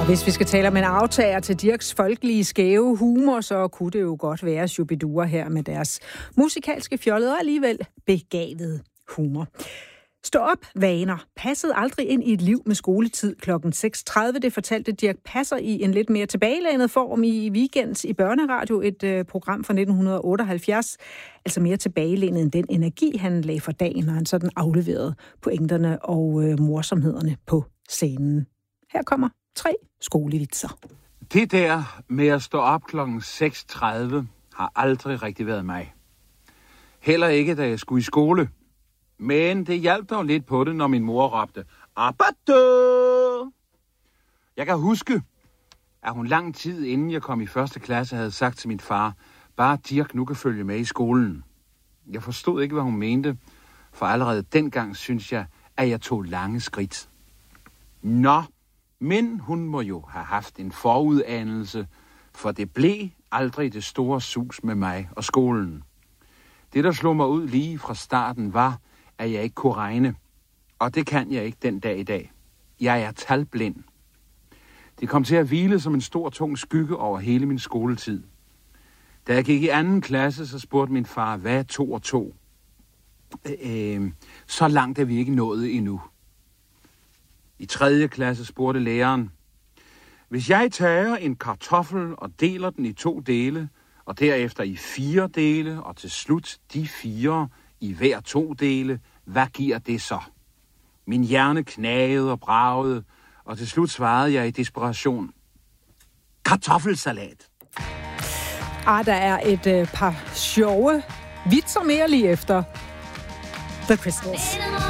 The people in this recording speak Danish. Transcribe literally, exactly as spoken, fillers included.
Hvis vi skal tale om en aftager til Dirchs folkelige skæve humor, så kunne det jo godt være Shubidua her med deres musikalske fjollede og alligevel begavede humor. Stå op, vaner. Passede aldrig ind i et liv med skoletid klokken seks tredive. Det fortalte Dirch Passer i en lidt mere tilbagelænet form i Weekends i Børneradio, et øh, program fra nitten otteoghalvfjerds. Altså mere tilbagelænet end den energi, han lagde for dagen, når han sådan afleverede pointerne og øh, morsomhederne på scenen. Her kommer tre skolevitser. Det der med at stå op klokken seks tredive har aldrig rigtig været mig. Heller ikke, da jeg skulle i skole. Men det hjalp dog lidt på det, når min mor råbte, Abadø! Jeg kan huske, at hun lang tid inden jeg kom i første klasse havde sagt til min far, bare Dirch nu kan følge med i skolen. Jeg forstod ikke, hvad hun mente, for allerede dengang synes jeg, at jeg tog lange skridt. Nå, men hun må jo have haft en forudanelse, for det blev aldrig det store sus med mig og skolen. Det, der slog mig ud lige fra starten, var, at jeg ikke kunne regne. Og det kan jeg ikke den dag i dag. Jeg er talblind. Det kom til at hvile som en stor, tung skygge over hele min skoletid. Da jeg gik i anden klasse, så spurgte min far, hvad er to og to? Øh, så langt er vi ikke nået endnu. I tredje klasse spurgte læreren, hvis jeg tager en kartoffel og deler den i to dele, og derefter i fire dele, og til slut de fire i hver to dele, hvad giver det så? Min hjerne knagede og bragede, og til slut svarede jeg i desperation, kartoffelsalat. Ah, der er et øh, par sjove vitser mere lige efter The Crystals.